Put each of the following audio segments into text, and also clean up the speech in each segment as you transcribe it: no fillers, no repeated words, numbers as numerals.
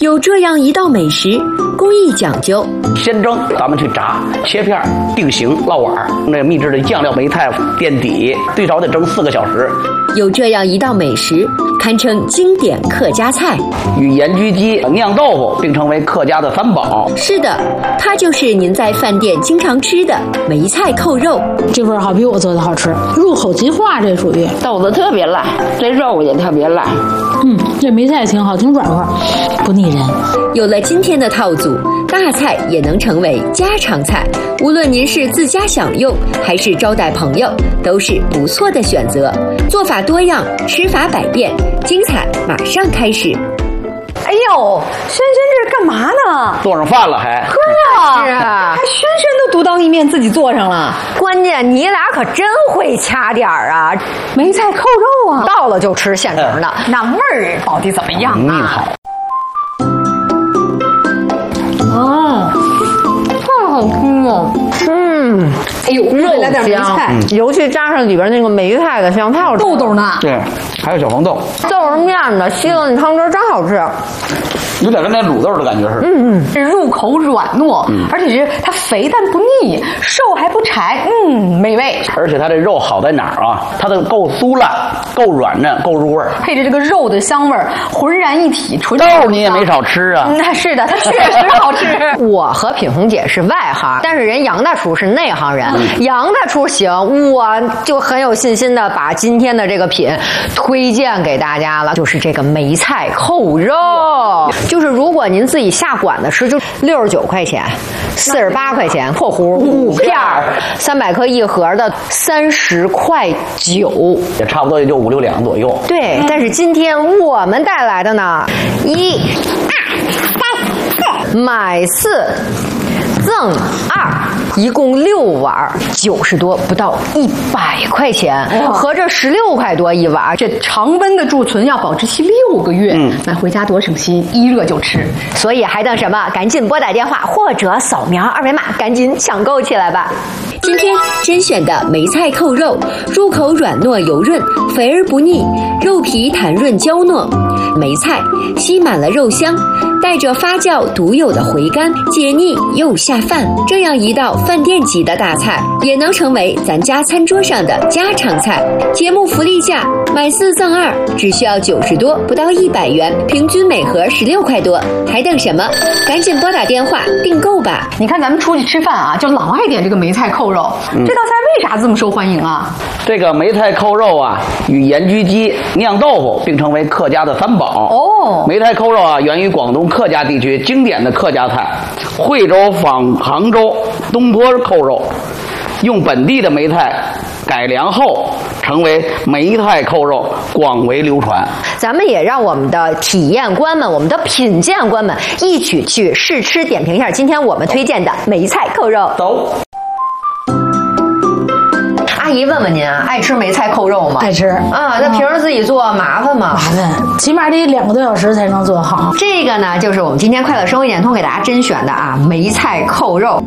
有这样一道美食，工艺讲究。 先蒸，咱们去炸，切片，定型，烙碗。那秘制的酱料梅菜垫底，最少得蒸4个小时。 有这样一道美食，堪称经典客家菜， 与盐焗鸡、酿豆腐并称为客家的3宝。 是的，它就是您在饭店经常吃的梅菜扣肉。 这味儿好比我做的好吃，入口即化，这属于豆子特别烂，这肉也特别烂。 这梅菜挺好，挺软和，不腻人。 有了今天的套组，大菜也能成为家常菜。无论您是自家享用，还是招待朋友，都是不错的选择。做法多样，吃法百变，精彩马上开始。 哎呦，轩轩这是干嘛呢？ 做上饭了还？ 呵呀，是啊，还轩轩都独当一面，自己做上了。 关键你俩可真会掐点儿啊！ 梅菜扣肉啊， 到了就吃现成的， 那味儿到底怎么样啊？ 太好吃了。 哎呦，肉来点梅菜， 尤其加上里边那个梅菜的香，太好吃。 豆豆呢？ 对，还有小黄豆， 豆是面的，吸了那汤汁真好吃。 有点跟那卤豆的感觉似的。 入口软糯，而且是它肥但不腻，瘦还不柴，美味。 而且它这肉好在哪儿啊？它的够酥烂，够软嫩，够入味儿， 配着这个肉的香味儿，浑然一体。纯豆你也没少吃啊。 那是的，它确实好吃。 我和品红姐是外行，但是人杨大厨是内行人。杨大厨行，我就很有信心的把今天的这个品推荐给大家了，就是这个梅菜扣肉。就是如果您自己下馆子吃，就69块钱，48块钱（括弧5片，300克一盒的30块9， 也差不多也就5、6两左右。 对，但是今天我们带来的呢，1、2、3、4，买4赠2，一共6碗，90多，不到100块钱，合着16块多一碗。 这常温的贮存要保质期6个月，买回家多省心，一热就吃。 所以还等什么？赶紧拨打电话或者扫描2维码，赶紧抢购起来吧！ 今天甄选的梅菜扣肉，入口软糯油润，肥而不腻，肉皮弹润焦糯，梅菜吸满了肉香，带着发酵独有的回甘，解腻又下饭。这样一道饭店级的大菜，也能成为咱家餐桌上的家常菜。节目福利价，买4赠2，只需要90多，不到100元，平均每盒16块多。还等什么？赶紧拨打电话订购吧！ 你看咱们出去吃饭啊，就老爱点这个梅菜扣肉。这道菜为啥这么受欢迎啊？ 这个梅菜扣肉啊，与盐焗鸡、酿豆腐并称为客家的3宝。梅菜扣肉啊，源于广东客家地区经典的客家菜，惠州仿杭州东坡扣肉，用本地的梅菜改良后成为梅菜扣肉，广为流传。 咱们也让我们的体验官们、我们的品鉴官们一起去试吃点评一下今天我们推荐的梅菜扣肉。 走。 阿姨问问您啊，爱吃梅菜扣肉吗？ 爱吃啊，那平时自己做麻烦吗？ 麻烦，起码得2个多小时才能做好。 这个呢，就是我们今天快乐生活一点通给大家甄选的啊，梅菜扣肉。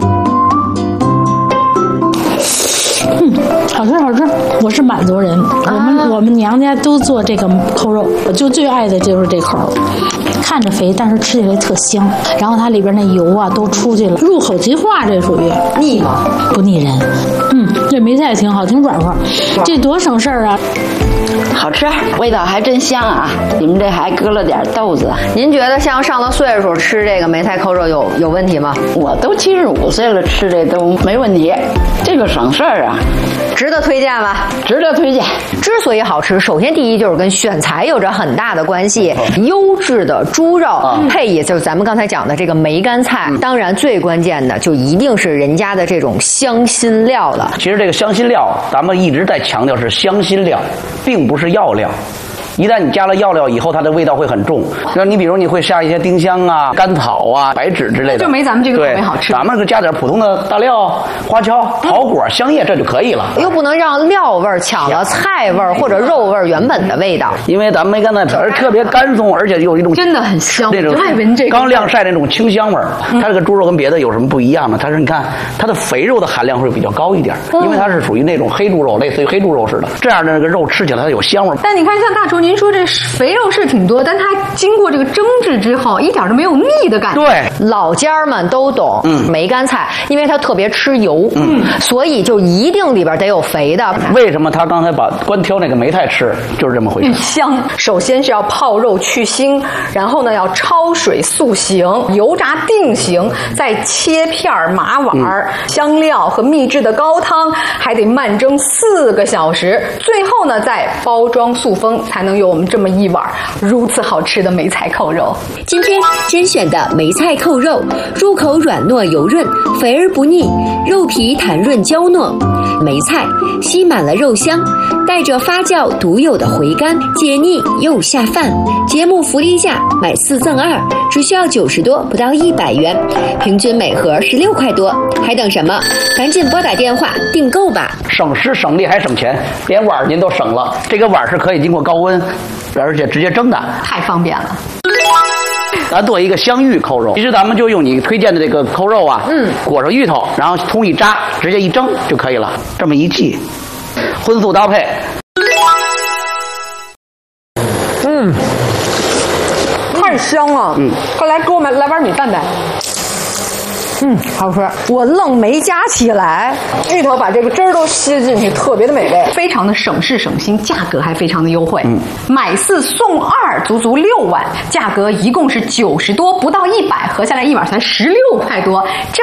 好吃好吃，我是满族人，我们娘家都做这个扣肉，我就最爱的就是这口，看着肥，但是吃起来特香，然后它里边那油啊都出去了，入口即化，这属于腻吗？ 不腻人。这梅菜挺好，挺软和，这多省事儿啊！ 好吃，味道还真香啊！你们这还搁了点豆子。 您觉得像上了岁数吃这个梅菜扣肉有问题吗？ 我都75岁了，吃这都没问题，这个省事儿啊。 值得推荐吧？ 值得推荐。 之所以好吃，首先第一就是跟选材有着很大的关系。优质的猪肉配以就是咱们刚才讲的这个梅干菜，当然最关键的就一定是人家的这种香辛料了。 其实这个香辛料，咱们一直在强调是香辛料，并不是药料。一旦你加了药料以后，它的味道会很重。那你比如你会下一些丁香啊、甘草啊、白芷之类的， 就没咱们这个口味好吃。 咱们加点普通的大料、花椒、桃果、香叶，这就可以了。 又不能让料味抢了菜味或者肉味原本的味道。 因为咱们梅干菜皮儿特别干松，而且有一种真的很香， 那种爱闻这个刚晾晒那种清香味儿。它这个猪肉跟别的有什么不一样呢？它是你看它的肥肉的含量会比较高一点，因为它是属于那种黑猪肉，类似于黑猪肉似的，这样的那个肉吃起来它有香味儿。 但你看，像大厨您说这肥肉是挺多，但它经过过这个蒸制之后，一点都没有腻的感觉。 对， 老家儿们都懂，梅干菜，因为它特别吃油，所以就一定里边得有肥的。 为什么他刚才光挑那个梅菜吃，就是这么回事。 香，首先是要泡肉去腥，然后呢要焯水塑形，油炸定型，再切片码碗，香料和秘制的高汤，还得慢蒸4个小时，最后呢再包装塑封，才能有我们这么一碗如此好吃的梅菜扣肉。 今天甄选的梅菜扣肉，入口软糯油润，肥而不腻，肉皮弹润焦糯。梅菜吸满了肉香，带着发酵独有的回甘，解腻又下饭。节目福利价买4赠2，只需要90多，不到100元，平均每盒16块多，还等什么？赶紧拨打电话订购吧！ 省时省力还省钱，连碗您都省了。这个碗是可以经过高温，而且直接蒸的， 太方便了。 咱做一个香芋扣肉，其实咱们就用你推荐的这个扣肉啊，裹上芋头，然后葱一扎，直接一蒸就可以了。这么一记，荤素搭配。 太香了。快来给我们来碗米饭呗。好吃，我愣没夹起来，芋头把这个汁儿都吸进去，特别的美味，非常的省事省心，价格还非常的优惠。买4送2，足足6碗，价格一共是90多，不到100，合下来一碗才16块多。